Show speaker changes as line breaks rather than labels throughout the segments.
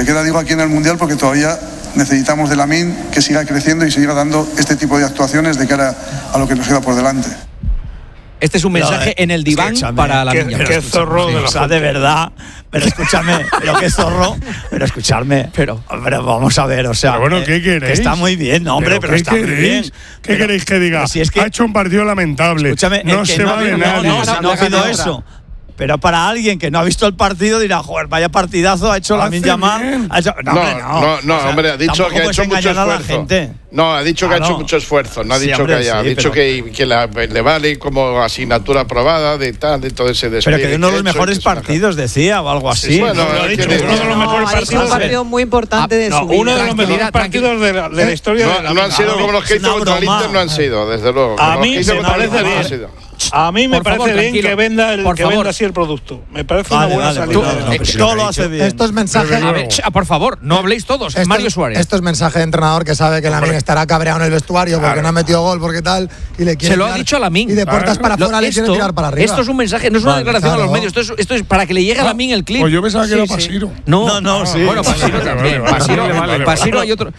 Le queda, digo, aquí en el Mundial porque todavía necesitamos de Lamine que siga creciendo y siga dando este tipo de actuaciones de cara a lo que nos queda por delante.
Este es un mensaje en el diván para la niña.
Qué zorro de la
de verdad. Pero escúchame, pero qué zorro. Pero escuchadme. Pero vamos a ver, o sea.
Pero bueno, ¿qué queréis?
Que está muy bien, no, hombre, pero está muy bien.
¿Qué queréis que diga?
Si es que,
ha hecho un partido lamentable.
Escúchame,
no se va de nadie.
No ha sido eso. Pero para alguien que no ha visto el partido dirá, joder, vaya partidazo ha hecho Lamine Yamal.
No, hombre, ha dicho que ha hecho mucho esfuerzo. No, ha dicho que ha hecho mucho esfuerzo. No ha dicho que haya. Ha dicho que le vale como asignatura aprobada de todo ese despliegue.
Pero que de uno de los mejores partidos, decía, o algo así.
Bueno,
ha dicho uno de los mejores partidos.
Un partido muy importante de su vida.
Uno de los mejores partidos de la historia de la.
No han sido como los que hizo contra el Inter, no han sido, desde luego.
A mí me parece bien. A mí me parece bien que venda así el producto. Me parece una buena salida.
Todo lo hace bien.
Esto es mensaje.
Por favor, no habléis todos. Mario Suárez.
Esto es mensaje de entrenador que sabe que Lamine estará cabreado en el vestuario porque no ha metido gol, porque tal. Y le quiere
se lo ha dicho a Lamine.
Y de puertas para afuera le quiere tirar para arriba.
Esto es un mensaje, no es una declaración a los medios. Esto es para que le llegue a Lamine el clip.
Pues yo pensaba que era Pasiro.
No, sí. Bueno, Pasiro también. Pasiro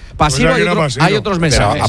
hay otros mensajes.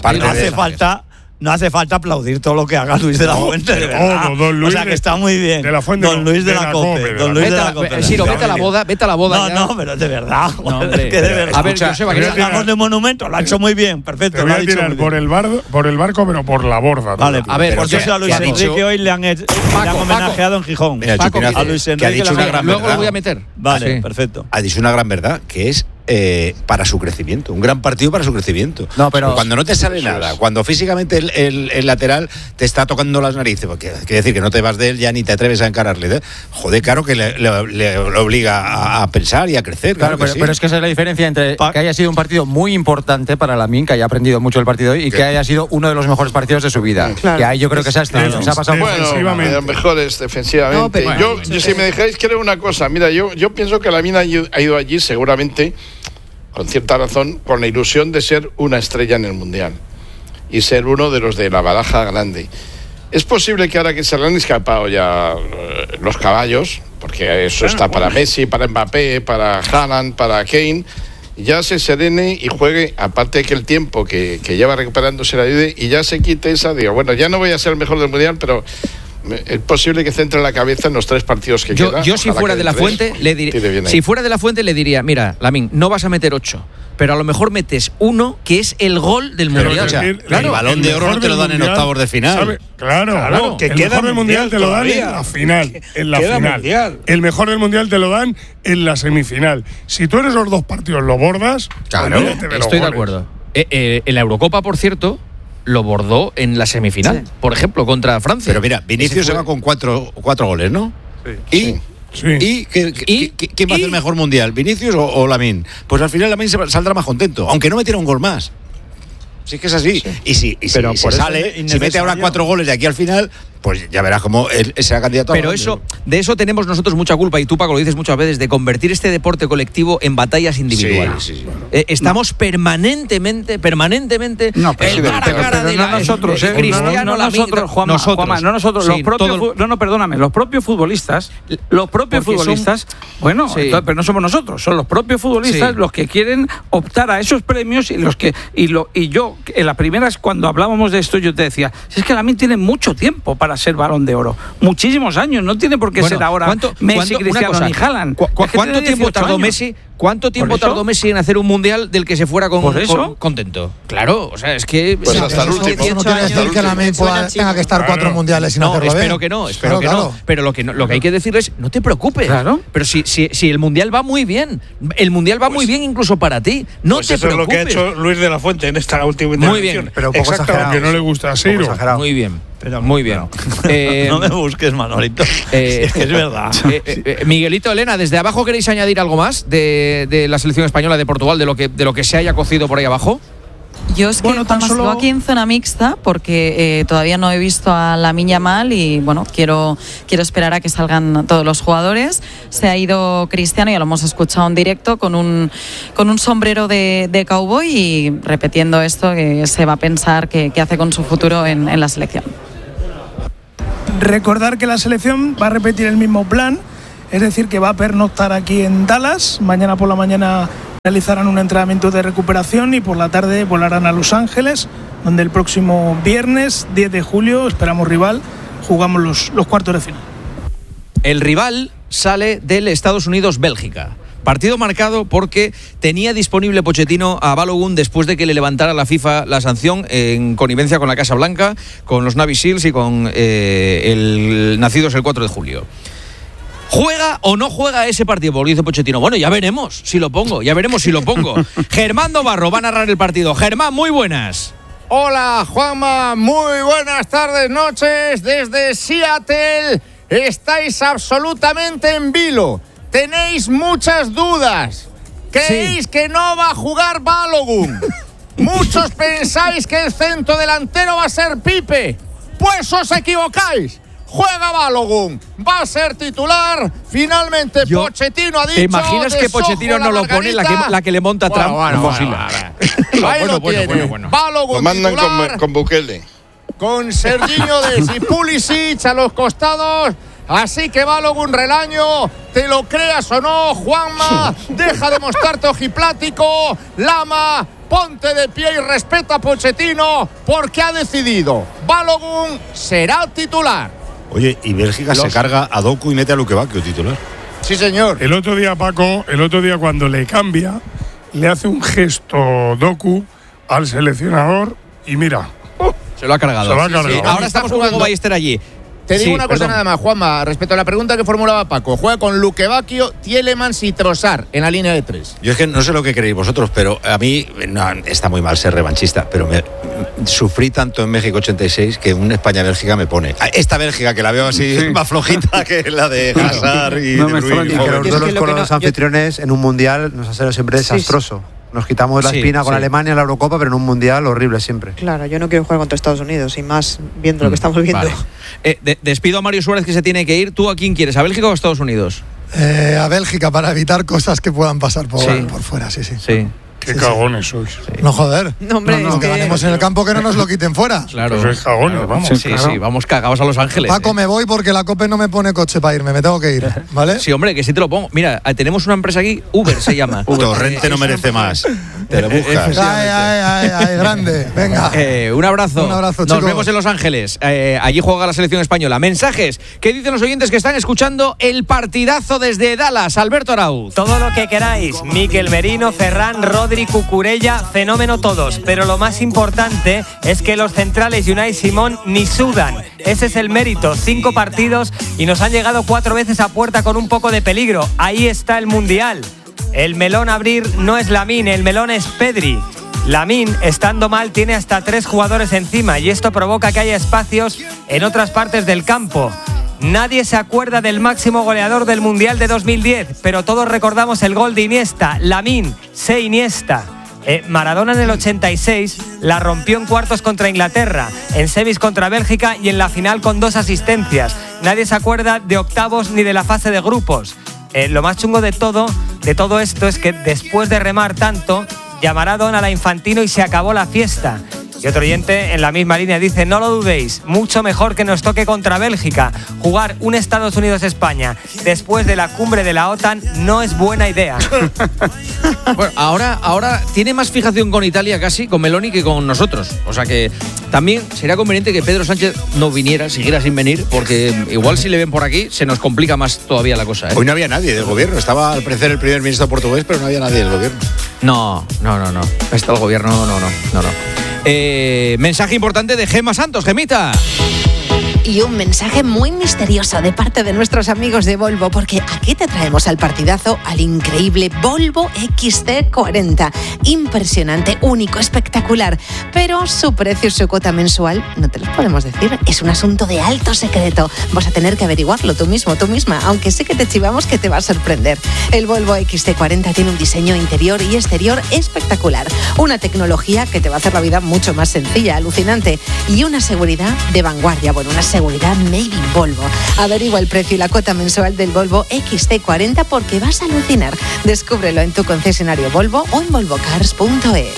No hace falta aplaudir todo lo que haga Luis de la Fuente, de verdad.
Don Luis,
o sea, que está muy bien.
De la Fuente,
Don Luis de la Cope. Don Luis de la Cope.
Siro, vete a la boda.
No, pero de verdad.
No,
es que de verdad.
A ver, Joseba,
que hablamos de monumento, lo ha hecho muy bien. Perfecto.
Te voy a tirar por el barco, pero por la borda.
Vale,
a ver,
porque a Luis Enrique hoy le han homenajeado en Gijón.
A
Luis
Enrique, que ha dicho una gran verdad.
Luego lo voy a meter.
Vale, perfecto.
Ha dicho una gran verdad, que es para su crecimiento, un gran partido para su crecimiento.
No, pero
cuando no te sale nada, cuando físicamente el lateral te está tocando las narices, porque quiere decir que no te vas de él ya ni te atreves a encararle. Joder, claro que le obliga a pensar y a crecer.
Claro, pero es que esa es la diferencia entre que haya sido un partido muy importante para Lamine, que haya aprendido mucho el partido hoy, y que haya sido uno de los mejores partidos de su vida. Claro. Que ahí yo creo que se ha pasado
de los mejores defensivamente. Yo si me dejáis creer una cosa, mira, yo pienso que Lamine ha ido allí seguramente con cierta razón, con la ilusión de ser una estrella en el Mundial y ser uno de los de la baraja grande. Es posible que ahora que se le han escapado ya los caballos, porque eso está para Messi, para Mbappé, para Haaland, para Kane, ya se serene y juegue, aparte que el tiempo que lleva recuperándose la ayude, y ya se quite esa, digo, bueno, ya no voy a ser el mejor del Mundial, pero es posible que centre la cabeza en los 3 partidos que quedan.
Yo si fuera de la Fuente le diría, mira, Lamine, no vas a meter 8, pero a lo mejor metes 1 que es el gol del Mundial.
El Balón de Oro no te lo dan en octavos de final.
Claro, que el mejor del Mundial te lo dan en la final. El mejor del Mundial te lo dan en la semifinal. Si tú eres los 2 partidos lo bordas,
estoy de acuerdo. En la Eurocopa, por cierto, lo bordó en la semifinal, por ejemplo, contra Francia.
Pero mira, Vinicius se va con 4 goles, ¿no? Sí. ¿Y quién va a hacer el mejor mundial? ¿Vinicius o Lamine? Pues al final Lamine saldrá más contento, aunque no metiera un gol más. Sí que es así. Y si mete ahora 4 goles de aquí al final, pues ya verás cómo él será candidato.
Pero de eso tenemos nosotros mucha culpa, y tú, Paco, lo dices muchas veces, de convertir este deporte colectivo en batallas individuales. Sí. Estamos permanentemente
no, pero
cara de
nosotros,
Cristiano,
los propios futbolistas, bueno, entonces, pero no somos nosotros, son los propios futbolistas los que quieren optar a esos premios, y los que y yo en las primeras, cuando hablábamos de esto, yo te decía, si es que Lamine tiene mucho tiempo para ser Balón de Oro, muchísimos años, no tiene por qué ser ahora Messi, Cristiano ni Haaland.
¿Cuánto tiempo tardó Messi? ¿Cuánto tiempo tardó Messi en hacer un mundial del que se fuera contento? Claro, o sea, es que
pues hasta el último.
Eso no quiere decir que Lamine tenga que estar 4 mundiales sin hacerlo bien.
Espero que no. Pero lo que hay que decir es, no te preocupes. Claro. Pero si el mundial va muy bien, muy bien incluso para ti. No te preocupes.
Eso es lo que ha hecho Luis de la Fuente en esta última intervención.
Muy bien.
Pero poco exagerado.
Que no le gusta a Siro.
Muy bien. Muy bien.
No me busques, Manolito. Es que es verdad.
Miguelito, Elena, desde abajo, ¿queréis añadir algo más de la selección española de Portugal, de lo que se haya cocido por ahí abajo?
Yo es que sigo aquí en zona mixta porque todavía no he visto a Lamine Yamal y bueno, quiero esperar a que salgan todos los jugadores. Se ha ido Cristiano, ya lo hemos escuchado en directo, con un sombrero de cowboy, y repitiendo esto, que se va a pensar qué hace con su futuro en la selección.
Recordar que la selección va a repetir el mismo plan, es decir, que va a pernoctar aquí en Dallas. Mañana por la mañana Realizarán un entrenamiento de recuperación y por la tarde volarán a Los Ángeles, donde el próximo viernes 10 de julio, esperamos rival, jugamos los cuartos de final.
El rival sale del Estados Unidos-Bélgica. Partido marcado porque tenía disponible Pochettino a Balogun después de que le levantara la FIFA la sanción en connivencia con la Casa Blanca, con los Navy Seals y con el nacidos el 4 de julio. ¿Juega o no juega ese partido? Porque dice Pochettino, bueno, ya veremos si lo pongo, Germán Novarro va a narrar el partido. Germán, muy buenas.
Hola, Juanma, muy buenas tardes, noches, desde Seattle. Estáis absolutamente en vilo. Tenéis muchas dudas. ¿Creéis que no va a jugar Balogun? Muchos pensáis que el centro delantero va a ser Pipe. Pues os equivocáis. Juega Balogun, va a ser titular. Finalmente Pochettino ha dicho.
¿Te imaginas que Pochettino no lo pone la que le monta Trump?
Ahí lo tiene. Balogun
lo mandan
titular,
con Bukele.
Con Serginho Dest y Pulisic a los costados. Así que Balogun Relaño, te lo creas o no, Juanma, deja de mostrarte ojiplático. Lama, ponte de pie y respeta a Pochettino porque ha decidido. Balogun será titular.
Oye, y Bélgica se carga a Doku y mete a Lukebakio titular.
Sí, señor.
El otro día, Paco, cuando le cambia, le hace un gesto Doku al seleccionador y mira.
Se lo ha cargado. Sí, ahora estamos con Hugo Ballester allí.
Te digo una cosa nada más, Juanma, respecto a la pregunta que formulaba Paco. Juega con Lukebakio, Tielemans y Trossard en la línea de 3.
Yo es que no sé lo que creéis vosotros, pero a mí está muy mal ser revanchista, pero sufrí tanto en México 86 que una España-Bélgica me pone. Esta Bélgica, que la veo así más flojita que la de Hazard y de Bruyne.
Y que los duelos con los anfitriones en un mundial nos ha sido siempre desastroso. Nos quitamos la espina con Alemania en la Eurocopa, pero en un mundial horrible siempre.
Claro, yo no quiero jugar contra Estados Unidos, y más viendo lo que estamos viendo.
Vale. Despido a Mario Suárez, que se tiene que ir. ¿Tú a quién quieres, a Bélgica o a Estados Unidos?
A Bélgica, para evitar cosas que puedan pasar por fuera, sí.
Qué cagones sois.
Sí. No, joder.
No, hombre,
no, que ganemos en el campo, que no nos lo quiten fuera.
Claro.
Pues sois cagones, vamos.
Sí, vamos cagados a Los Ángeles.
Paco, me voy porque la COPE no me pone coche para irme, me tengo que ir, ¿vale?
Sí, hombre, que sí te lo pongo. Mira, tenemos una empresa aquí, Uber se llama.
Torrente no merece más. Te lo buscas.
Ay, grande. Venga.
Un abrazo.
Un abrazo,
Nos
chicos.
vemos en Los Ángeles. Allí juega la selección española. Mensajes. ¿Qué dicen los oyentes que están escuchando el partidazo desde Dallas? Alberto Arauz.
Todo lo que queráis. Mikel Merino, Ferran, Rodri, Cucurella, fenómeno todos. Pero lo más importante es que los centrales Unai Simón ni sudan. Ese es el mérito. 5 partidos y nos han llegado 4 veces a puerta con un poco de peligro. Ahí está el Mundial. El melón a abrir no es Lamine, el melón es Pedri. Lamine, estando mal, tiene hasta 3 jugadores encima y esto provoca que haya espacios en otras partes del campo. Nadie se acuerda del máximo goleador del Mundial de 2010, pero todos recordamos el gol de Iniesta. Lamine, se Iniesta. Maradona en el 86 la rompió en cuartos contra Inglaterra, en semis contra Bélgica y en la final con 2 asistencias. Nadie se acuerda de octavos ni de la fase de grupos. Lo más chungo de todo esto es que después de remar tanto, llamará Don a la Infantino y se acabó la fiesta. Y otro oyente en la misma línea dice: no lo dudéis, mucho mejor que nos toque contra Bélgica. Jugar un Estados Unidos-España después de la cumbre de la OTAN no es buena idea.
Bueno, ahora tiene más fijación con Italia casi, con Meloni, que con nosotros. O sea que también sería conveniente que Pedro Sánchez no viniera, siguiera sin venir, porque igual si le ven por aquí se nos complica más todavía la cosa.
Hoy no había nadie del gobierno. Estaba al parecer el primer ministro portugués, pero no había nadie del gobierno.
No. Está el gobierno, no. Mensaje importante de Gemma Santos. Gemita.
Y un mensaje muy misterioso de parte de nuestros amigos de Volvo, porque aquí te traemos al partidazo al increíble Volvo XC40. Impresionante, único, espectacular. Pero su precio y su cuota mensual no te los podemos decir. Es un asunto de alto secreto. Vas a tener que averiguarlo tú mismo, tú misma, aunque sé que te chivamos que te va a sorprender. El Volvo XC40 tiene un diseño interior y exterior espectacular. Una tecnología que te va a hacer la vida mucho más sencilla, alucinante. Y una seguridad de vanguardia. Bueno, una seguridad made in Volvo. Averigua el precio y la cuota mensual del Volvo XC40 porque vas a alucinar. Descúbrelo en tu concesionario Volvo o en volvocars.es.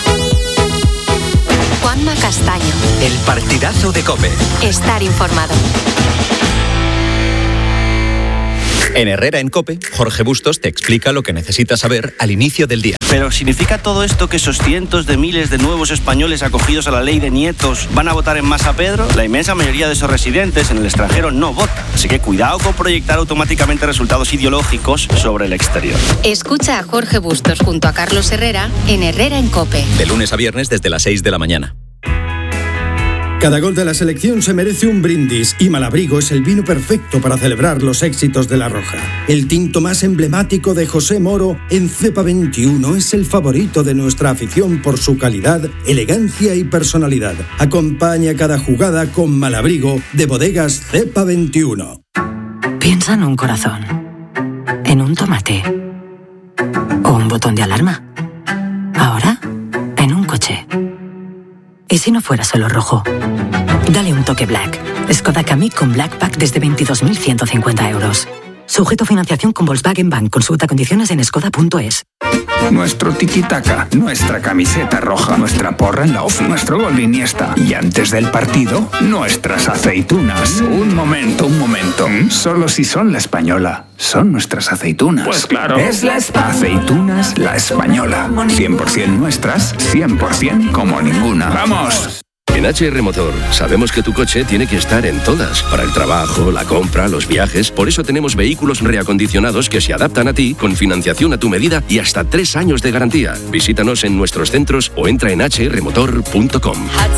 Juanma Castaño.
El partidazo de COPE.
Estar informado. En Herrera en COPE, Jorge Bustos te explica lo que necesitas saber al inicio del día.
Pero ¿significa todo esto que esos cientos de miles de nuevos españoles acogidos a la ley de nietos van a votar en masa Pedro? La inmensa mayoría de esos residentes en el extranjero no vota. Así que cuidado con proyectar automáticamente resultados ideológicos sobre el exterior.
Escucha a Jorge Bustos junto a Carlos Herrera en Herrera en COPE.
De lunes a viernes desde las 6 de la mañana.
Cada gol de la selección se merece un brindis y Malabrigo es el vino perfecto para celebrar los éxitos de La Roja. El tinto más emblemático de José Moro en Cepa 21 es el favorito de nuestra afición por su calidad, elegancia y personalidad. Acompaña cada jugada con Malabrigo de Bodegas Cepa 21.
Piensa en un corazón, en un tomate o un botón de alarma. Ahora, en un coche. ¿Y si no fuera solo rojo? Dale un toque Black. Skoda Kamiq con Black Pack desde 22.150 euros. Sujeto a financiación con Volkswagen Bank. Consulta condiciones en skoda.es.
Nuestro tiki-taka, nuestra camiseta roja, nuestra porra en la ofi, nuestro gol de Iniesta. Y antes del partido, nuestras aceitunas. Un momento. Solo si son La Española, son nuestras aceitunas.
Pues claro.
Es Aceitunas La Española. 100% nuestras, 100% como ninguna. ¡Vamos!
En HR Motor sabemos que tu coche tiene que estar en todas, para el trabajo, la compra, los viajes. Por eso tenemos vehículos reacondicionados que se adaptan a ti, con financiación a tu medida y hasta 3 años de garantía. Visítanos en nuestros centros o entra en hrmotor.com.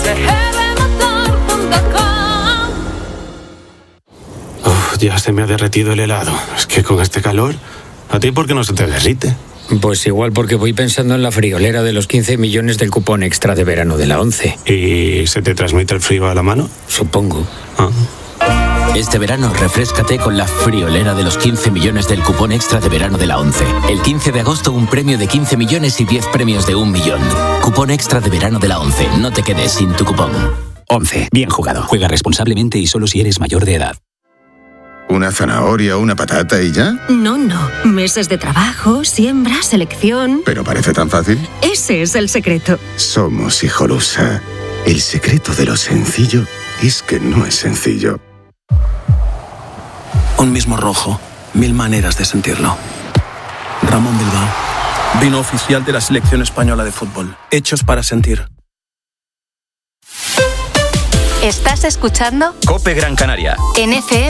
Ya se me ha derretido el helado. Es que con este calor, ¿a ti por qué no se te derrite?
Pues igual porque voy pensando en la friolera de los 15 millones del cupón extra de verano de la 11.
¿Y se te transmite el frío a la mano?
Supongo.
Este verano refréscate con la friolera de los 15 millones del cupón extra de verano de la 11. El 15 de agosto un premio de 15 millones y 10 premios de 1 millón. Cupón extra de verano de la 11. No te quedes sin tu cupón.
11. Bien jugado. Juega responsablemente y solo si eres mayor de edad.
¿Una zanahoria, una patata y ya?
No. Meses de trabajo, siembra, selección.
¿Pero parece tan fácil?
Ese es el secreto.
Somos Hijolusa. El secreto de lo sencillo es que no es sencillo.
Un mismo rojo, 1000 maneras de sentirlo. Ramón Bilbao. Vino oficial de la selección española de fútbol. Hechos para sentir.
¿Estás escuchando?
COPE Gran Canaria.
En FM